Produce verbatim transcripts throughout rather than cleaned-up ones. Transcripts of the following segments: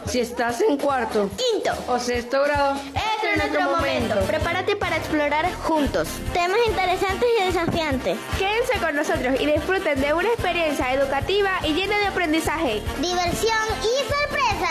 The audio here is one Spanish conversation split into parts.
Si estás en cuarto, quinto o sexto grado, este es nuestro momento. Prepárate para explorar juntos temas interesantes y desafiantes. Quédense con nosotros y disfruten de una experiencia educativa y llena de aprendizaje, diversión y sorpresa.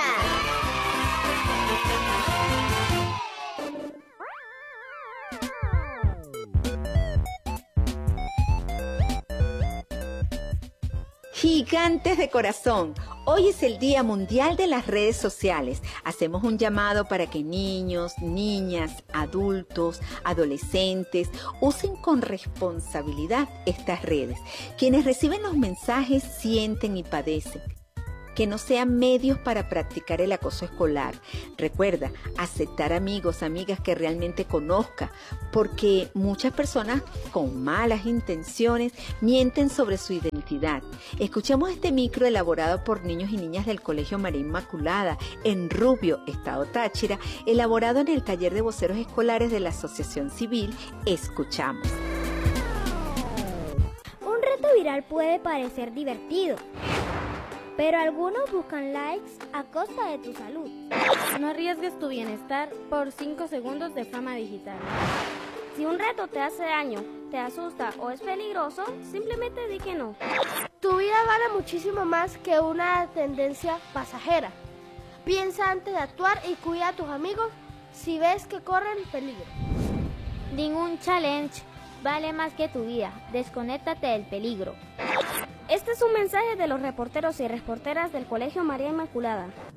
Gigantes de corazón, hoy es el Día Mundial de las Redes Sociales. Hacemos un llamado para que niños, niñas, adultos, adolescentes usen con responsabilidad estas redes. Quienes reciben los mensajes sienten y padecen. Que no sean medios para practicar el acoso escolar. Recuerda, aceptar amigos, amigas que realmente conozca, porque muchas personas con malas intenciones mienten sobre su identidad. Escuchemos este micro elaborado por niños y niñas del Colegio María Inmaculada en Rubio, Estado Táchira, elaborado en el taller de voceros escolares de la Asociación Civil. Escuchamos. Un reto viral puede parecer divertido, pero algunos buscan likes a costa de tu salud. No arriesgues tu bienestar por cinco segundos de fama digital. Si un reto te hace daño, te asusta o es peligroso, simplemente di que no. Tu vida vale muchísimo más que una tendencia pasajera. Piensa antes de actuar y cuida a tus amigos si ves que corren peligro. Ningún challenge vale más que tu vida. Desconéctate del peligro. Este es un mensaje de los reporteros y reporteras del Colegio María Inmaculada.